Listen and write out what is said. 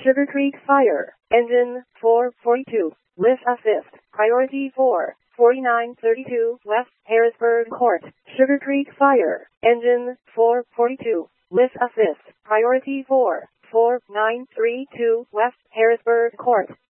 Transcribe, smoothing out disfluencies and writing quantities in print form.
Sugar Creek Fire, engine 442, lift assist, priority 4, 4932 West Harrisburg Court. Sugar Creek Fire, engine 442, lift assist, priority 4, 4932 West Harrisburg Court.